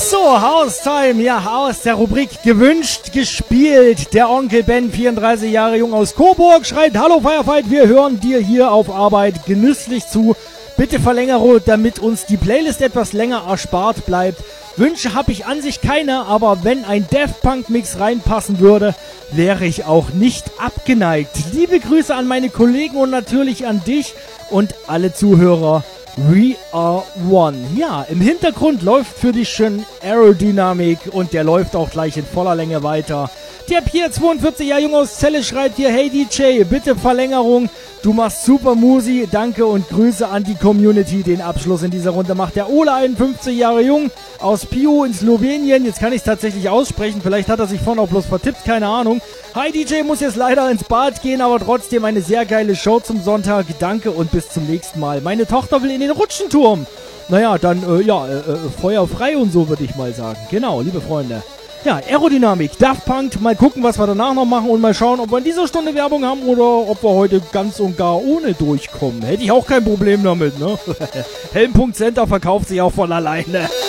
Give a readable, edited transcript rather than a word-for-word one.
So, Haustime, ja, aus der Rubrik gewünscht, gespielt. Der Onkel Ben, 34 Jahre jung aus Coburg, schreibt: Hallo Firefight, wir hören dir hier auf Arbeit genüsslich zu. Bitte verlängere, damit uns die Playlist etwas länger erspart bleibt. Wünsche habe ich an sich keine, aber wenn ein Daft Punk Mix reinpassen würde, wäre ich auch nicht abgeneigt. Liebe Grüße an meine Kollegen und natürlich an dich und alle Zuhörer. We are one. Ja, im Hintergrund läuft für dich schön Aerodynamik und der läuft auch gleich in voller Länge weiter. Der Pierre, 42 Jahre jung aus Celle, schreibt dir: Hey DJ, bitte Verlängerung. Du machst super Musi. Danke und Grüße an die Community. Den Abschluss in dieser Runde macht der Ole, 51 Jahre jung aus Piu in Slowenien. Jetzt kann ich es tatsächlich aussprechen. Vielleicht hat er sich vorhin auch bloß vertippt. Keine Ahnung. Hi DJ, muss jetzt leider ins Bad gehen, aber trotzdem eine sehr geile Show zum Sonntag. Danke und bis zum nächsten Mal. Meine Tochter will in den Rutschenturm. Naja, dann, Feuer frei und so würde ich mal sagen. Genau, liebe Freunde. Ja, Aerodynamik, Daft Punk, mal gucken, was wir danach noch machen und mal schauen, ob wir in dieser Stunde Werbung haben oder ob wir heute ganz und gar ohne durchkommen. Hätte ich auch kein Problem damit, ne? Helm.Center verkauft sich auch von alleine.